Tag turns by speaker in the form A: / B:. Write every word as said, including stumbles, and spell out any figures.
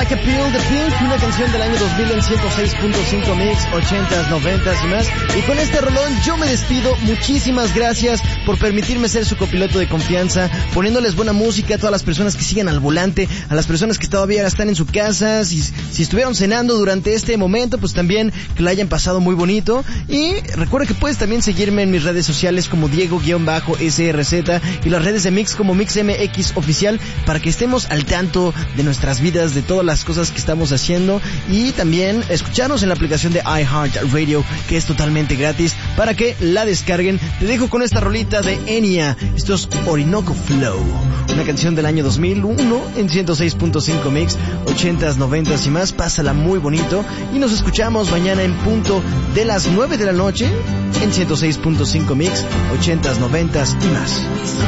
A: Like a Pill de Pink, una canción del año dos mil en ciento seis punto cinco Mix, ochentas, noventas y más. Y con este rolón yo me despido. Muchísimas gracias por permitirme ser su copiloto de confianza, poniéndoles buena música a todas las personas que siguen al volante, a las personas que todavía están en su casa, si, si estuvieron cenando durante este momento, pues también que la hayan pasado muy bonito. Y recuerda que puedes también seguirme en mis redes sociales como Diego-S R Z y las redes de Mix como MixMX Oficial, para que estemos al tanto de nuestras vidas, de todas las cosas que estamos haciendo, y también escucharnos en la aplicación de iHeartRadio, que es totalmente gratis, para que la descarguen. Te dejo con esta rolita de Enya. Esto es Orinoco Flow, una canción del año dos mil uno en ciento seis punto cinco Mix, ochentas, noventas y más. Pásala muy bonito y nos escuchamos mañana en punto de las nueve de la noche en ciento seis punto cinco Mix, ochentas, noventas y más.